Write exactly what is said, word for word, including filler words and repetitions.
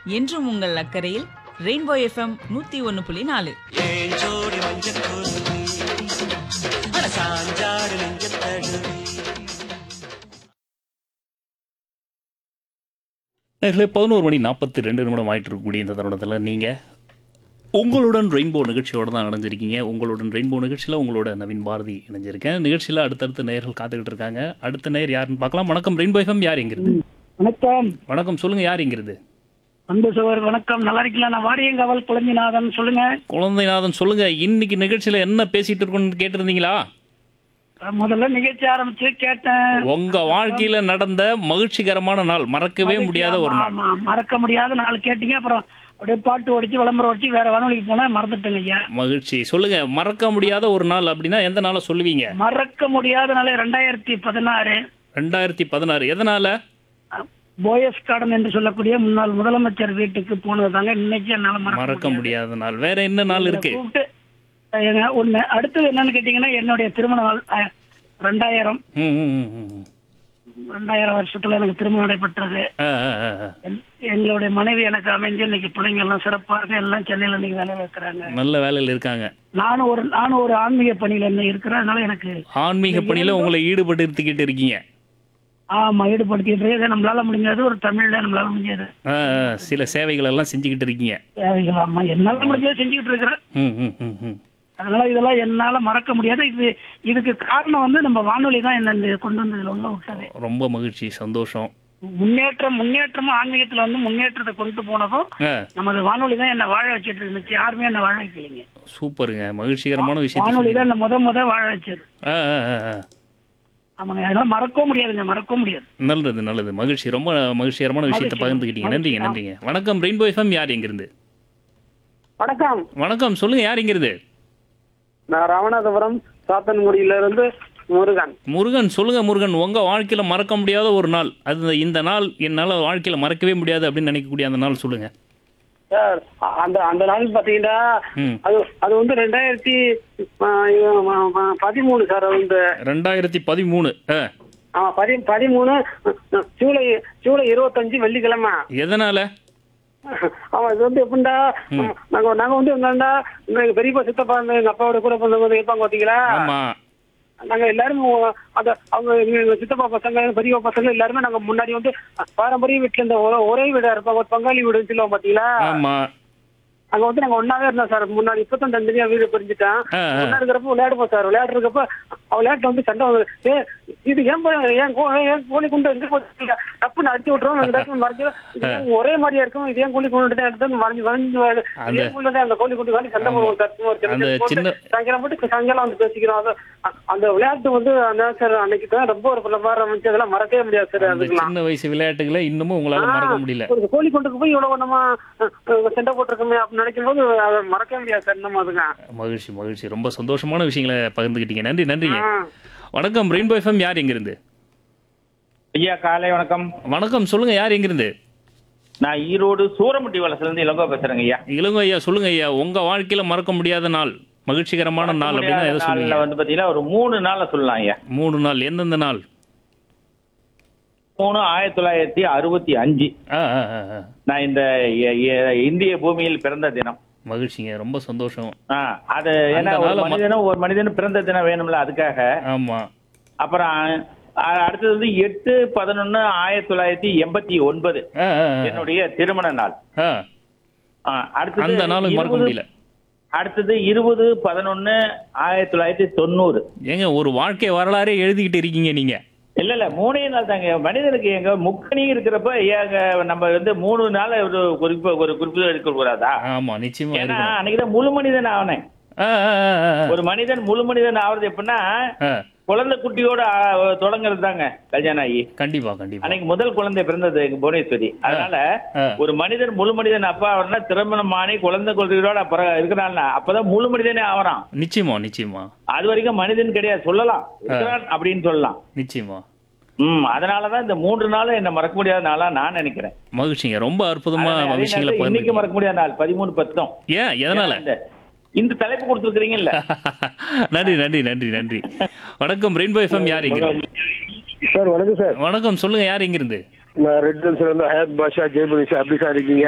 என்றும் உங்கள் அக்கறையில் ரெயின்போ எஃப்எம் நூத்தி ஒன்னு புள்ளி நாலு. நேர்களே, பதினோரு மணி நாற்பத்தி ரெண்டு நிமிடம் ஆயிட்டு இருக்கக்கூடிய இந்த தருணத்தில் நீங்கள் உங்களுடன் ரெயின்போ நிகழ்ச்சியோடு தான் இணைஞ்சிருக்கீங்க. உங்களுடன் ரெயின்போ நிகழ்ச்சியில் உங்களோட நவீன் பாரதி இணைஞ்சிருக்கேன். நிகழ்ச்சியில் அடுத்தடுத்த நேயர்கள் காத்துக்கிட்டு இருக்காங்க. அடுத்த நேயர் யாருன்னு பார்க்கலாம். வணக்கம் ரெயின்போ எஃப்எம், யார் எங்கிறது? வணக்கம். வணக்கம், சொல்லுங்க, யார் எங்கிறது? அன்பு சகோதரர் வணக்கம். நல்லா இருக்கீங்களா? நான் வாரியங்காவல் குழந்தைநாதன். சொல்லுங்க. குழந்தைநாதன், சொல்லுங்க. இன்னைக்கு நிகழ்ச்சியில் என்ன பேசிட்டு இருக்கோம்னு கேட்டிருந்தீங்களா? முதல்ல நிகழ்ச்சி ஆரம்பிச்சு கேட்டேன். உங்க வாழ்க்கையில நடந்த மகிழ்ச்சிகரமான நாள், மறக்கவே முடியாத ஒரு நாள். ஆமா, மறக்க முடியாத நாள் கேட்டீங்க. அப்புறம் அப்படியே பாட்டு ஓடிச்சு, விளம்பரம் ஓடிச்சு, வேற வானொலிக்கு போனா மறந்துட்டேங்க ஐயா. மகிழ்ச்சி, சொல்லுங்க. மறக்க முடியாத ஒரு நாள் அப்படின்னா எந்த நாளை சொல்லுவீங்க? மறக்க முடியாத நாள் ரெண்டாயிரத்தி பதினாறு ரெண்டாயிரத்தி பதினாறு எதனால? போயஸ் கார்டன் என்று சொல்லக்கூடிய முன்னாள் முதலமைச்சர் வீட்டுக்கு போனது தாங்க இன்னைக்கு என்னால மறக்க முடியாத நாள். வேற என்ன நாள் இருக்கு? கூப்பிட்டு ஏங்க, ஒண்ணு. அடுத்தது என்னன்னு கேட்டீங்கன்னா என்னுடைய திருமண நாள் அஹ், ரெண்டாயிரம் ம், ம், ம், ம். ரெண்டாயிரம் வருஷத்துல எனக்கு திருமணம் நடைபெற்றது. ஆ, ஆ, ஆ, ஆ. என்- எங்களுடைய மனைவி எனக்கு அமைஞ்சு இன்னைக்கு பிள்ளைங்க எல்லாம் சிறப்பாக எல்லாம் சென்னையில இன்னைக்கு வேலையில இருக்கிறாங்க. நல்ல வேலையில் இருக்காங்க. நானும் ஒரு நானும் ஒரு ஆன்மீக பணியில என்ன இருக்கிறேன். அதனால எனக்கு ஆன்மீக பணியில உங்களை ஈடுபடுத்திக்கிட்டு இருக்கீங்க. ஆமா ஈடுபடுத்திட்டு இருக்கேன். நம்மளால முடிஞ்சது ஒரு தமிழ்ல நம்மளால முடிஞ்சது ஆ, ஆ, சில சேவைகள் எல்லாம் செஞ்சுக்கிட்டு இருக்கீங்க. தேவைகள். ஆமா, என்னால முடிஞ்சது செஞ்சுக்கிட்டு இருக்கிறேன். ம், ம், ம், ம். அதனால இதெல்லாம் என்னால மறக்க முடியாது. இது இதுக்கு காரணம் வந்து நம்ம வானொலி தான் என்ன இந்த கொண்டு வந்து இதுல உள்ள விட்டது. ரொம்ப மகிழ்ச்சி, சந்தோஷம். முன்னேற்றம் முன்னேற்றமும் ஆன்மீகத்துல வந்து முன்னேற்றத்தை கொண்டு போனதும் ஆ, நமது வானொலி தான் என்ன வாழ வச்சிட்டு இருந்துச்சு. யாருமே என்ன வாழ வைக்கலைங்க. சூப்பருங்க. மகிழ்ச்சிகரமான விஷயத்தை வானொலி சொல்லுங்க. தான் என்ன முத முத வாழ வச்சது. ஆ, ஆ, ஆ, ஆ. ஆமாங்க, அதனால மறக்கவும் முடியாதுங்க, மறக்கவும் முடியாது. நல்லது, நல்லது. மகிழ்ச்சி, ரொம்ப மகிழ்ச்சிகரமான விஷயத்தை மகிழ்ச்சி, பகிர்ந்துக்கிட்டீங்க. நன்றிங்க, மகிழ்ச்சி. நன்றிங்க. வணக்கம் ரெயின்போ எஃப்எம், யார் எங்கிருந்து? வணக்கம். வணக்கம், சொல்லுங்க, யார் எங்கிருந்து? நான் ராமநாதபுரம் சாத்தன்குடியில இருந்து முருகன். முருகன், சொல்லுங்க முருகன். உங்க வாழ்க்கையில மறக்க முடியாத ஒரு நாள், அது இந்த நாள் என்னால வாழ்க்கையில மறக்கவே முடியாது அப்படின்னு நினைக்கக்கூடிய அந்த நாள் சொல்லுங்க. சார், அந்த அந்த நாள் பாத்தீங்கன்னா ம். அது அது வந்து ரெண்டாயிரத்தி பதிமூணு சார். அது வந்து ரெண்டாயிரத்தி பதிமூணு. ஆ, ஆமா, பதி பதிமூணு ஜூலை ஜூலை இருபத்தஞ்சு வெள்ளிக்கிழமை. எதனால? ஆமா, இது வந்து எப்படின்னா நாங்க நாங்க வந்து என்னன்னா எங்க பெரியப்பா சித்தப்பா எங்க அப்பாவோட கூட பிறந்தவங்க இருப்பாங்க பாத்தீங்களா. ஆமா. நாங்க எல்லாரும் அந்த அவங்க எங்க சித்தப்பா பசங்க பெரியப்பா பசங்க எல்லாருமே நாங்க முன்னாடி வந்து பாரம்பரிய வீட்டுல இந்த ஒரே- ஒரே வீடா இருப்பாங்க, ஒரு பங்காளி வீடுன்னு சொல்லுவோம் பாத்தீங்களா. ஆமா. அங்க வந்து நாங்க ஒன்னாவே இருந்தோம் சார். முன்னாடி இப்பதான் தனியா வீடு பிரிஞ்சுட்டேன். ஆ, ஆ. ஒன்னா இருக்கிறப்ப விளையாடுப்போம் சார். விளையாடுறப்ப விளையாட்டுல வந்து சண்டை வந்து ஏ இது ஏன் போ- ஏன் கோ- ஏன் கோழி குண்டு எங்க போச்சு தப்புன்னு அடிச்சு விட்டுறோம். அந்த இடத்துல மறைஞ்சு இது ஏன் ஒரே மாதிரியா இருக்கும், இது ஏன் கோழி குண்டு எடுத்து மறைஞ்சு மறைஞ்சு அந்த- இதே அந்த கோழி குண்டு காலி சண்டை போடுவோம் சார். சும்மா ஒரு சின்ன அந்த சின்ன போட்டு சின்ன- சாயங்காலம் போட்டு சாயங்காலம் வந்து பேசிக்கிறோம். அது அ- அந்த விளையாட்டு வந்து அதான் சார் அன்னைக்கு தான் ரொம்ப ஒரு பிரபாரம் அமைச்சு அதெல்லாம் மறக்கவே முடியாது சார். அந்த அதுக்கெல்லாம் சின்ன வயசு விளையாட்டுகளை இன்னமும் உங்களால மறக்க முடியல. ஒரு கோழி கொண்டுக்கு போய் இவ்வளவு நம்ம அஹ், அஹ், சண்டை போட்டிருக்கோமே அப்படின்னு நினைக்கும் போது அதை மறக்கவே முடியாது சார். நம்ம அதுங்க மகிழ்ச்சி, மகிழ்ச்சி. ரொம்ப சந்தோஷமான விஷயங்களை பகிர்ந்துக்கிட்டீங்க. நன்றி, நன்றிங்க. ஆ. வணக்கம் ரெயின்போ எஃப்எம், யார் எங்கிருந்து? ஐயா காலை வணக்கம். வணக்கம், சொல்லுங்க, யார் எங்கிருந்து? நான் ஈரோடு சூரமுட்டி வலசுல இருந்து இளங்கோ பேசுறேங்க ஐயா. இளங்கோ ஐயா, சொல்லுங்க ஐயா. உங்க வாழ்க்கையில மறக்க முடியாத நாள், மகிழ்ச்சிகரமான நாள் அப்படின்னா எதை நாள்ல சொல்லுவீங்க? வந்து பாத்தீங்கன்னா ஒரு மூணு நாள்ல சொல்லலாம் ஐயா. மூணு நாள். எந்தெந்த நாள்? மூணு ஆயிரத்தி தொள்ளாயிரத்தி அறுபத்தி அஞ்சு ஆ, ஆ, ஆ, ஆ. நான் இந்த எ- எ- இந்திய பூமியில் பிறந்த தினம். மகிழ்ச்சிங்க, ரொம்ப சந்தோஷம். ஆ, அது ஏன்னா அந்த ஒரு நாளை ம- மனிதனும் ஒரு மனிதனும் பிறந்த தினம் வேணும்ல, அதுக்காக. ஆமா. அப்புறம் அ- அடுத்தது வந்து எட்டு பதினொன்னு ஆயிரத்தி தொள்ளாயிரத்தி எண்பத்தி ஒன்பது ஆ, ஆ, ஆ. என்னுடைய திருமண நாள். ஆ, ஆ, அடுத்தது அந்த நாளும் மறக்க இருபது- முடியல. அடுத்தது இருபது பதினொன்னு ஆயிரத்தி தொள்ளாயிரத்தி தொண்ணூறு. ஏங்க, ஒரு வாழ்க்கை வரலாறே எழுதிக்கிட்டு இருக்கீங்க நீங்க. இல்ல இல்ல மூணே நாள் தாங்க மனிதனுக்கு. எங்க முக்கணி இருக்கிறப்ப ஏங்க நம்ம வந்து மூணு நாள் ஒரு குறிப்பு ஒரு குறிப்பு எடுக்க கூடாதா? ஆமா, நிச்சயமா ஏன்னா இருக்கும். அன்னைக்குதான் முழு மனிதன் ஆவனேன். ஆ, ஆ, ஆ, ஆ, ஆ. ஒரு மனிதன் முழு மனிதன் ஆவறது எப்படின்னா ஆ, குழந்தை குட்டியோட ஆ, தொடங்குறது தாங்க கல்யாணம் ஆகி. கண்டிப்பா, கண்டிப்பா. அன்னைக்கு முதல் குழந்தை பிறந்தது எங்க புவனேஸ்வரி. அதனால ஆ. ஒரு மனிதன் முழு மனிதன் அப்பா ஆவறனா திருமணம் ஆனி குழந்தை குழந்தையோட அப்புறம் இருக்கிறான், அப்பதான் முழு மனிதனே ஆவறான். நிச்சயமா, நிச்சயமா, அது வரைக்கும் மனிதன் கிடையாது சொல்லலாம், இருக்கிறான் அப்படின்னு சொல்லலாம். நிச்சயமா. ம் அதனாலதான் இந்த மூன்று நாளும் என்ன மறக்க முடியாத நாளா நான் நினைக்கிறேன். மகிழ்ச்சிங்க, ரொம்ப அற்புதமா அதே விஷயங்களை நேரத்துல இன்னைக்கு பகிர்ந்து. மறக்க முடியாத நாள் பதிமூணு பத்தும். ஏன், எதனால? இந்த- இந்த தலைப்பு கொடுத்துருக்கீங்கல்ல. நன்றி, நன்றி, நன்றி, நன்றி. வணக்கம் ரெயின்போ எஃப்எம், யார் எங்கிருந்து? சார் வணக்கம் சார். வணக்கம், சொல்லுங்க, யார் எங்கிருந்து? நான் ரெட் ஹில்ஸ்ல இருந்து ஹயாத் பாஷா ஜெயபுரி சார். எப்படி சார் இருக்கீங்க?